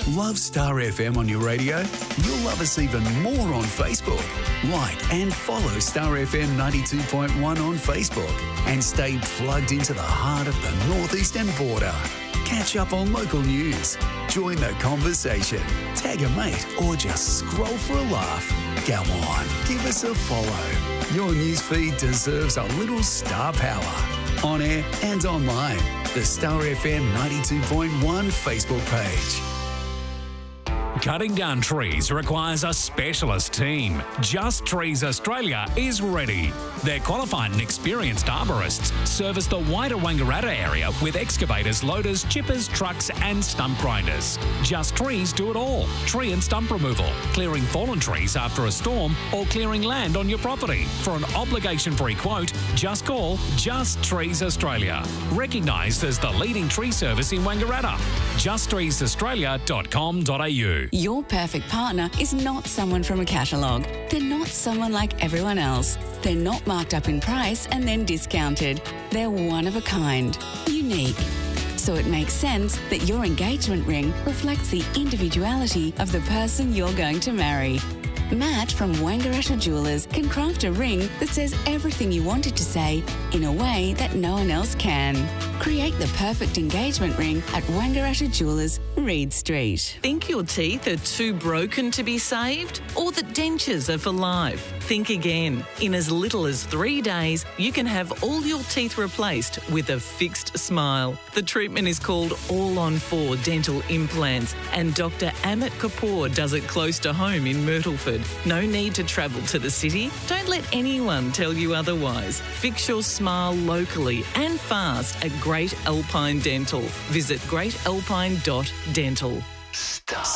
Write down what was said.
Love Star FM on your radio? You'll love us even more on Facebook. Like and follow Star FM 92.1 on Facebook and stay plugged into the heart of the northeastern border. Catch up on local news, join the conversation, tag a mate or just scroll for a laugh. Go on, give us a follow. Your newsfeed deserves a little star power. On air and online, the Star FM 92.1 Facebook page. Cutting down trees requires a specialist team. Just Trees Australia is ready. Their qualified and experienced arborists service the wider Wangaratta area with excavators, loaders, chippers, trucks and stump grinders. Just Trees do it all. Tree and stump removal, clearing fallen trees after a storm or clearing land on your property. For an obligation-free quote, just call Just Trees Australia. Recognised as the leading tree service in Wangaratta. justtreesaustralia.com.au. Your perfect partner is not someone from a catalogue. They're not someone like everyone else. They're not marked up in price and then discounted. They're one of a kind, unique. So it makes sense that your engagement ring reflects the individuality of the person you're going to marry. Matt from Wangaratta Jewellers can craft a ring that says everything you want it to say in a way that no one else can. Create the perfect engagement ring at Wangaratta Jewellers, Reed Street. Think your teeth are too broken to be saved? Or that dentures are for life? Think again. In as little as 3 days, you can have all your teeth replaced with a fixed smile. The treatment is called All-on-4 Dental Implants, and Dr. Amit Kapoor does it close to home in Myrtleford. No need to travel to the city. Don't let anyone tell you otherwise. Fix your smile locally and fast at Great Alpine Dental. Visit greatalpine.dental.